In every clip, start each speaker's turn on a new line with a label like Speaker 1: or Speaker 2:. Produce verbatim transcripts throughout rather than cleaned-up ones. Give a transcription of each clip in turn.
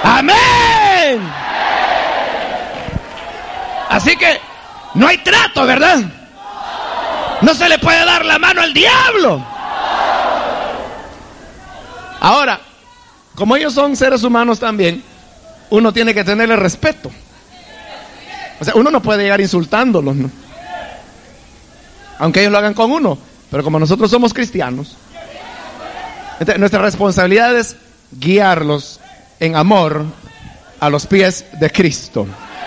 Speaker 1: Amén. Así que no hay trato, ¿verdad? No se le puede dar la mano al diablo. Ahora, como ellos son seres humanos también, uno tiene que tenerle respeto. O sea, uno no puede llegar insultándolos, ¿no? Aunque ellos lo hagan con uno. Pero como nosotros somos cristianos, entonces, nuestra responsabilidad es guiarlos en amor a los pies de Cristo,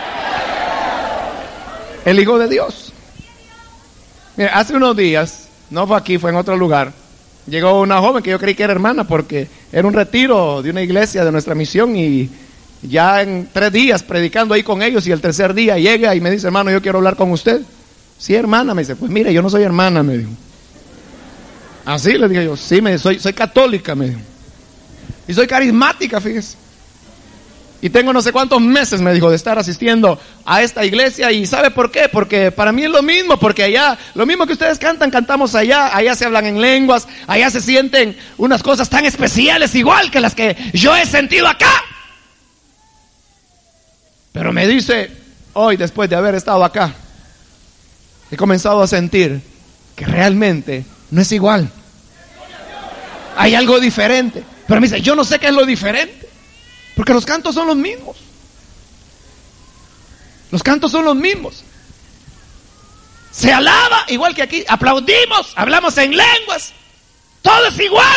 Speaker 1: el Hijo de Dios. Mira, hace unos días, no fue aquí, fue en otro lugar, llegó una joven que yo creí que era hermana porque era un retiro de una iglesia de nuestra misión y ya en tres días predicando ahí con ellos y el tercer día llega y me dice: hermano, yo quiero hablar con usted. Sí, hermana, me dice. Pues mire, yo no soy hermana, me dijo. Así le dije yo, sí, me soy, soy católica, me dijo. Y soy carismática, fíjese. Y tengo no sé cuántos meses, me dijo, de estar asistiendo a esta iglesia. ¿Y sabe por qué? Porque para mí es lo mismo, porque allá, lo mismo que ustedes cantan, cantamos allá. Allá se hablan en lenguas, allá se sienten unas cosas tan especiales, igual que las que yo he sentido acá. Pero me dice, hoy después de haber estado acá, he comenzado a sentir que realmente no es igual. Hay algo diferente. Pero me dice, yo no sé qué es lo diferente. Porque los cantos son los mismos. Los cantos son los mismos. Se alaba igual que aquí. Aplaudimos, hablamos en lenguas. Todo es igual.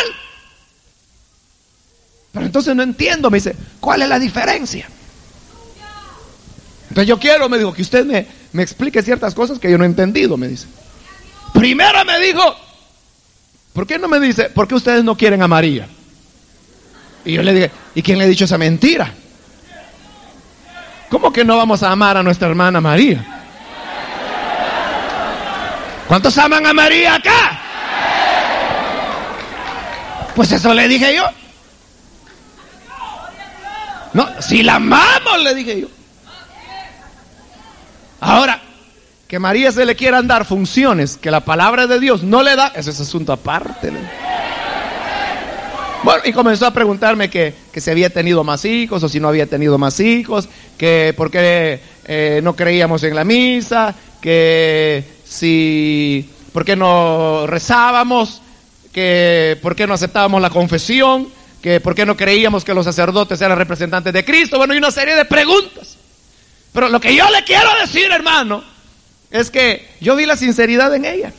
Speaker 1: Pero entonces no entiendo. Me dice, ¿cuál es la diferencia? Entonces yo quiero, me dijo, que usted me, me explique ciertas cosas que yo no he entendido, me dice. Primero me dijo, ¿por qué no me dice, por qué ustedes no quieren a María? Y yo le dije, ¿y quién le ha dicho esa mentira? ¿Cómo que no vamos a amar a nuestra hermana María? ¿Cuántos aman a María acá? Pues eso le dije yo. No, si la amamos, le dije yo. Ahora, que María se le quieran dar funciones que la palabra de Dios no le da, eso es asunto aparte. ¿No? Bueno, y comenzó a preguntarme que, que si había tenido más hijos o si no había tenido más hijos, que por qué eh, no creíamos en la misa, que si, por qué no rezábamos, que por qué no aceptábamos la confesión, que por qué no creíamos que los sacerdotes eran representantes de Cristo. Bueno, y una serie de preguntas. Pero lo que yo le quiero decir, hermano, es que yo vi la sinceridad en ella.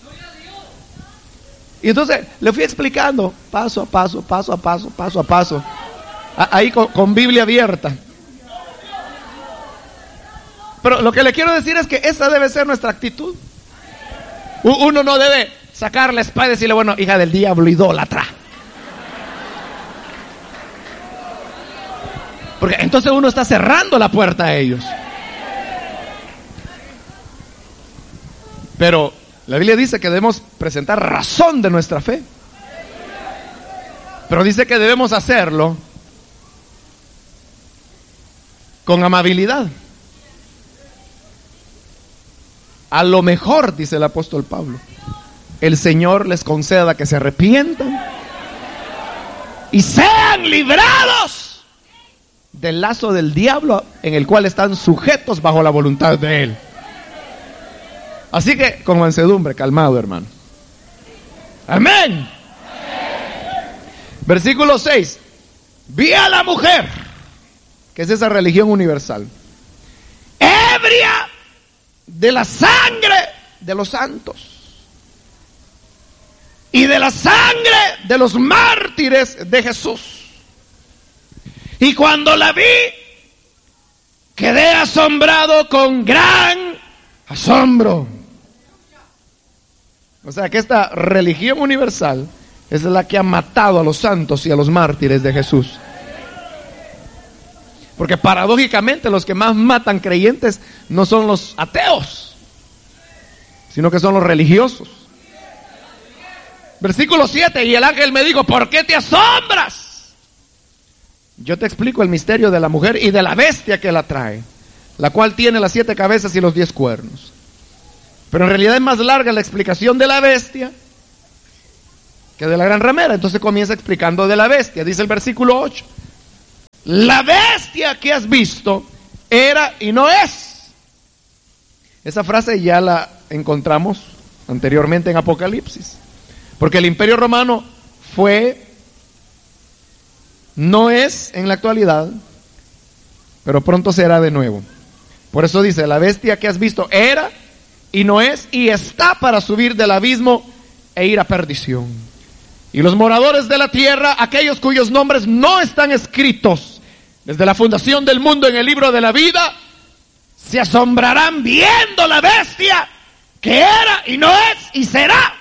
Speaker 1: Y entonces le fui explicando paso a paso, paso a paso, paso a paso, ahí con, con Biblia abierta. Pero lo que le quiero decir es que esa debe ser nuestra actitud. Uno no debe sacar la espada y decirle, bueno, hija del diablo, idólatra. Porque entonces uno está cerrando la puerta a ellos. Pero la Biblia dice que debemos presentar razón de nuestra fe. Pero dice que debemos hacerlo con amabilidad. A lo mejor, dice el apóstol Pablo, el Señor les conceda que se arrepientan y sean librados del lazo del diablo en el cual están sujetos bajo la voluntad de Él. Así que con mansedumbre, calmado, hermano. Amén. Amén. Versículo seis. Vi a la mujer, que es esa religión universal, ebria de la sangre de los santos y de la sangre de los mártires de Jesús. Y cuando la vi, quedé asombrado con gran asombro. O sea que esta religión universal es la que ha matado a los santos y a los mártires de Jesús. Porque paradójicamente los que más matan creyentes no son los ateos, sino que son los religiosos. Versículo siete, y el ángel me dijo, ¿por qué te asombras? Yo te explico el misterio de la mujer y de la bestia que la trae, la cual tiene las siete cabezas y los diez cuernos. Pero en realidad es más larga la explicación de la bestia que de la gran ramera. Entonces comienza explicando de la bestia. Dice el versículo ocho. la bestia que has visto era y no es. Esa frase ya la encontramos anteriormente en Apocalipsis, porque el Imperio Romano fue, no es en la actualidad, pero pronto será de nuevo. Por eso dice, la bestia que has visto era y no es, y está para subir del abismo e ir a perdición. Y los moradores de la tierra, aquellos cuyos nombres no están escritos desde la fundación del mundo en el libro de la vida, se asombrarán viendo la bestia que era y no es y será.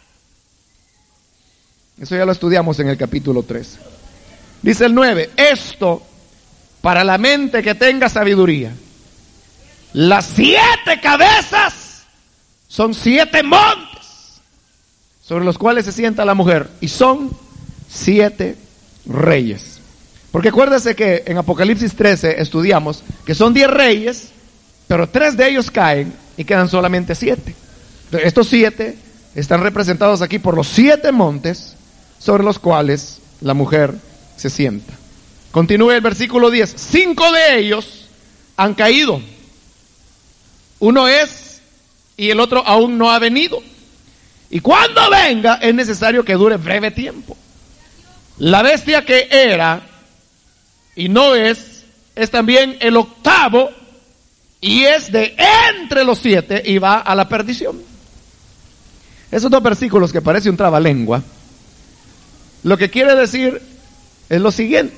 Speaker 1: Eso ya lo estudiamos en el capítulo tres. Dice el nueve, esto para la mente que tenga sabiduría. Las siete cabezas son siete montes sobre los cuales se sienta la mujer, y son siete reyes. Porque acuérdese que en Apocalipsis trece estudiamos que son diez reyes, pero tres de ellos caen y quedan solamente siete. Estos siete están representados aquí por los siete montes sobre los cuales la mujer se sienta. Continúa el versículo diez. Cinco de ellos han caído. Uno es y el otro aún no ha venido. Y cuando venga es necesario que dure breve tiempo. La bestia que era y no es, es también el octavo y es de entre los siete y va a la perdición. Esos dos versículos que parece un trabalengua, lo que quiere decir es lo siguiente,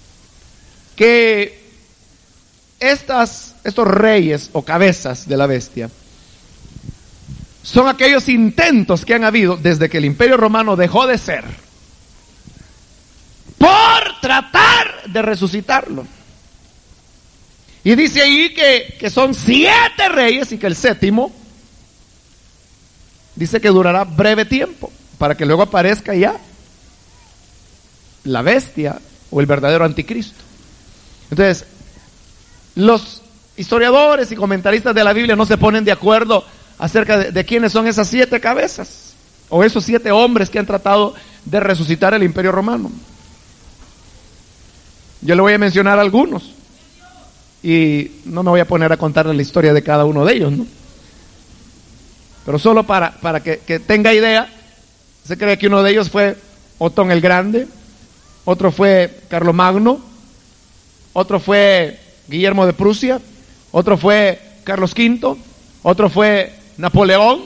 Speaker 1: que estas, estos reyes o cabezas de la bestia son aquellos intentos que han habido desde que el Imperio Romano dejó de ser por tratar de resucitarlo. Y dice ahí que, que son siete reyes y que el séptimo dice que durará breve tiempo para que luego aparezca ya la bestia o el verdadero anticristo. Entonces, los historiadores y comentaristas de la Biblia no se ponen de acuerdo acerca de, de quiénes son esas siete cabezas o esos siete hombres que han tratado de resucitar el Imperio Romano. Yo le voy a mencionar algunos y no me voy a poner a contarle la historia de cada uno de ellos, ¿no? Pero solo para, para que, que tenga idea, se cree que uno de ellos fue Otón el Grande, otro fue Carlomagno, otro fue Guillermo de Prusia, otro fue Carlos quinto, otro fue Napoleón,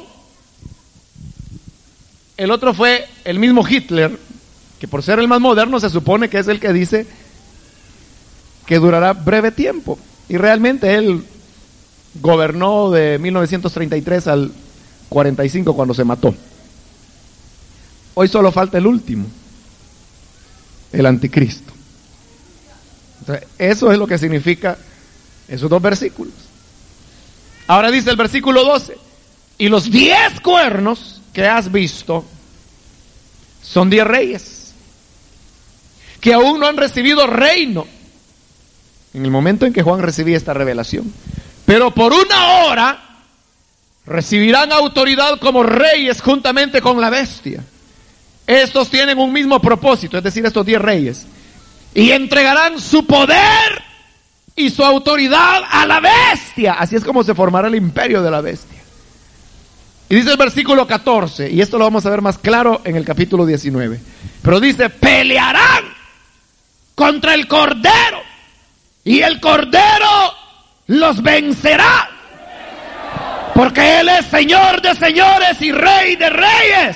Speaker 1: el otro fue el mismo Hitler, que por ser el más moderno se supone que es el que dice que durará breve tiempo, y realmente él gobernó de mil novecientos treinta y tres al cuarenta y cinco cuando se mató. Hoy solo falta el último, el anticristo. Entonces, eso es lo que significa esos dos versículos. Ahora dice el versículo doce, y los diez cuernos que has visto son diez reyes que aún no han recibido reino en el momento en que Juan recibía esta revelación, pero por una hora recibirán autoridad como reyes juntamente con la bestia. Estos tienen un mismo propósito, es decir, estos diez reyes, y entregarán su poder y su autoridad a la bestia. Así es como se formará el imperio de la bestia. Y dice el versículo catorce, y esto lo vamos a ver más claro en el capítulo diecinueve, pero dice, pelearán contra el Cordero, y el Cordero los vencerá, porque Él es Señor de señores y Rey de reyes.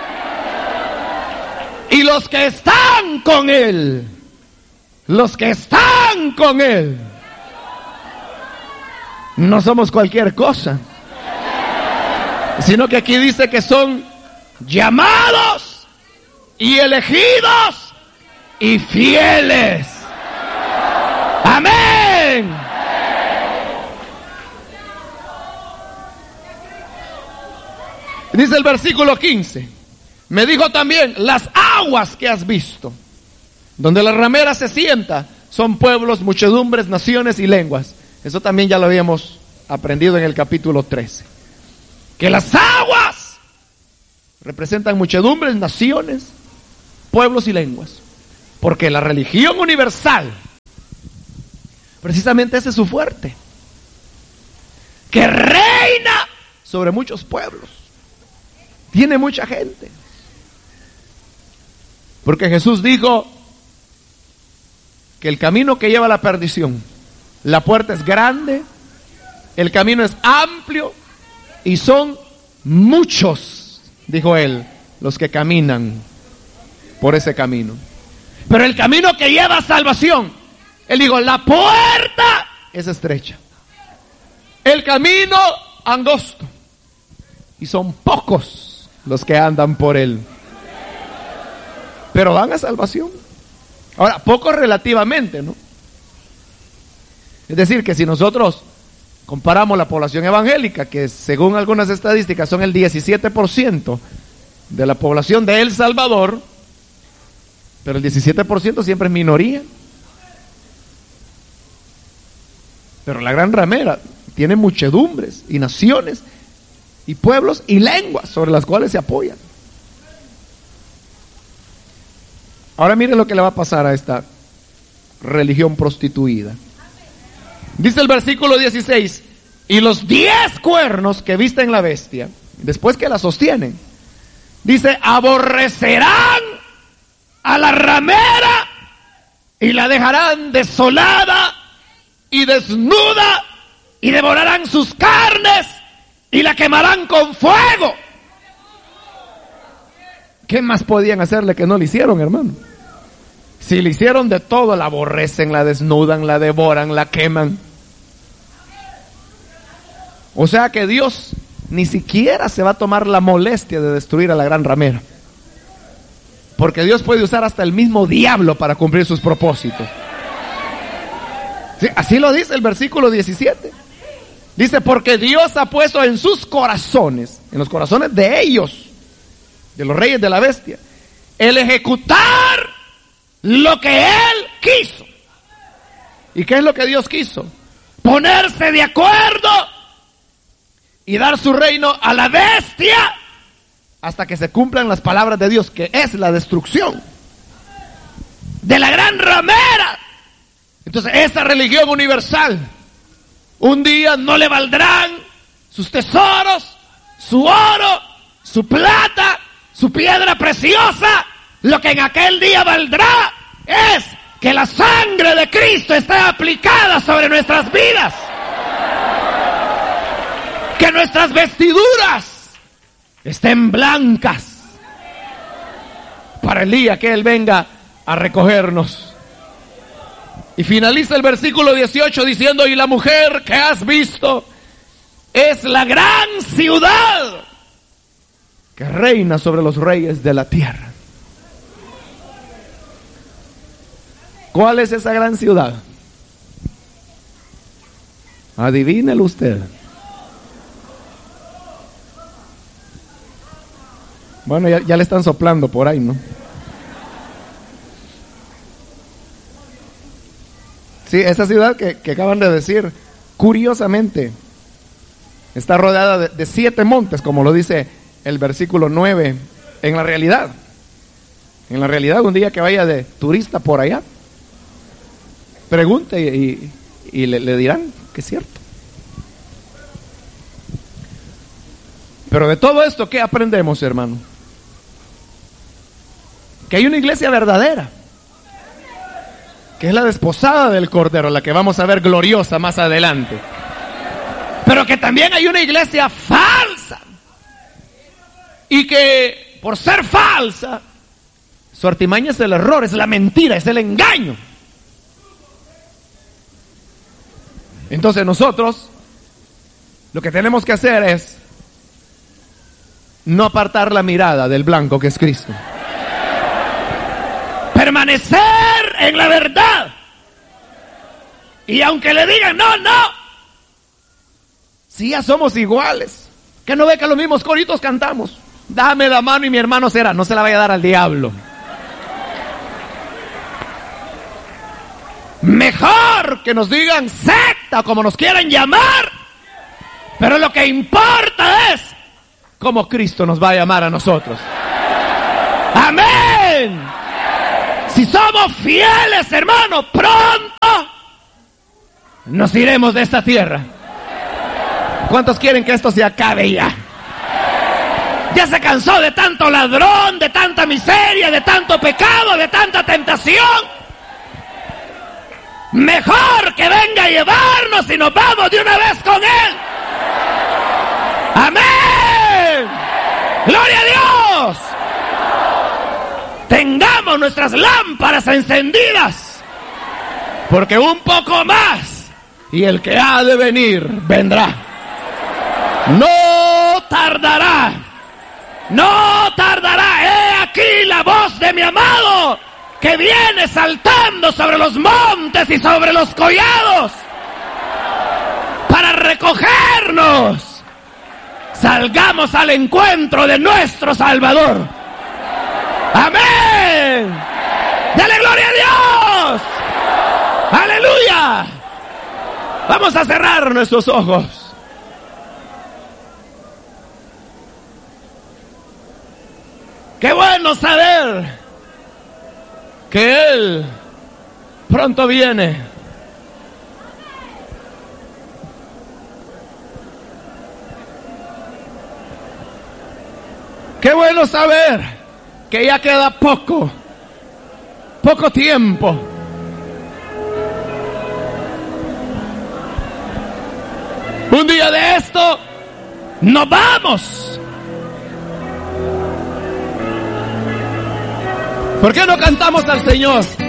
Speaker 1: Y los que están con Él, los que están con Él, no somos cualquier cosa, sino que aquí dice que son llamados y elegidos y fieles. Amén. Dice el versículo quince, me dijo también, las aguas que has visto, donde la ramera se sienta, son pueblos, muchedumbres, naciones y lenguas. Eso también ya lo habíamos aprendido en el capítulo trece. Que las aguas representan muchedumbres, naciones, pueblos y lenguas. Porque la religión universal Precisamente ese es su fuerte. Que reina sobre muchos pueblos. Tiene mucha gente. Porque Jesús dijo que el camino que lleva a la perdición, la puerta es grande, el camino es amplio y son muchos, dijo él, los que caminan por ese camino. Pero el camino que lleva a salvación, él dijo, la puerta es estrecha, el camino angosto y son pocos los que andan por él, pero van a salvación. Ahora, poco relativamente, ¿no? Es decir, que si nosotros comparamos la población evangélica, que según algunas estadísticas son el diecisiete por ciento de la población de El Salvador, pero el diecisiete por ciento siempre es minoría. Pero la gran ramera tiene muchedumbres y naciones y pueblos y lenguas sobre las cuales se apoyan. Ahora miren lo que le va a pasar a esta religión prostituida. Dice el versículo dieciséis, y los diez cuernos que visten la bestia, después que la sostienen, dice, aborrecerán a la ramera y la dejarán desolada y desnuda y devorarán sus carnes y la quemarán con fuego. ¿Qué más podían hacerle que no le hicieron, hermano? Si le hicieron de todo, la aborrecen, la desnudan, la devoran, la queman. O sea que Dios ni siquiera se va a tomar la molestia de destruir a la gran ramera. Porque Dios puede usar hasta el mismo diablo para cumplir sus propósitos. Sí, así lo dice el versículo diecisiete. Dice, porque Dios ha puesto en sus corazones, en los corazones de ellos, de los reyes de la bestia, el ejecutar lo que Él quiso. ¿Y qué es lo que Dios quiso? Ponerse de acuerdo y dar su reino a la bestia hasta que se cumplan las palabras de Dios, que es la destrucción de la gran ramera. Entonces esa religión universal, un día no le valdrán sus tesoros, su oro, su plata, su piedra preciosa. Lo que en aquel día valdrá es que la sangre de Cristo esté aplicada sobre nuestras vidas, que nuestras vestiduras estén blancas para el día que Él venga a recogernos. Y finaliza el versículo dieciocho diciendo, y la mujer que has visto es la gran ciudad que reina sobre los reyes de la tierra. ¿Cuál es esa gran ciudad? Adivínelo usted. Bueno, ya, ya le están soplando por ahí, ¿no? Sí, esa ciudad que, que acaban de decir, curiosamente, está rodeada de, de siete montes, como lo dice el versículo nueve. En la realidad, en la realidad, un día que vaya de turista por allá, pregunte y, y le, le dirán que es cierto. Pero de todo esto, ¿qué aprendemos, hermano? Que hay una iglesia verdadera, que es la desposada del Cordero, la que vamos a ver gloriosa más adelante. Pero que también hay una iglesia falsa, y que por ser falsa, su artimaña es el error, es la mentira, es el engaño. Entonces nosotros lo que tenemos que hacer es no apartar la mirada del blanco que es Cristo. Permanecer en la verdad. Y aunque le digan, no, no, si ya somos iguales, que no ve que los mismos coritos cantamos, dame la mano y mi hermano será, no se la vaya a dar al diablo. Mejor que nos digan secta, como nos quieran llamar, pero lo que importa es cómo Cristo nos va a llamar a nosotros. Amén. Si somos fieles, hermano, pronto nos iremos de esta tierra. ¿Cuántos quieren que esto se acabe ya? Ya se cansó de tanto ladrón, de tanta miseria, de tanto pecado, de tanta tentación. Mejor que venga a llevarnos y nos vamos de una vez con Él. ¡Amén! ¡Gloria a Dios! Tengamos nuestras lámparas encendidas, porque un poco más y el que ha de venir vendrá. No tardará, no tardará. He aquí la voz de mi amado que viene saltando sobre los montes y sobre los collados para recogernos. Salgamos al encuentro de nuestro Salvador. ¡Amén! ¡Dale gloria a Dios! ¡Aleluya! Vamos a cerrar nuestros ojos. Qué bueno saber que Él pronto viene. Qué bueno saber que ya queda poco, poco tiempo. Un día de esto nos vamos. ¿Por qué no cantamos al Señor?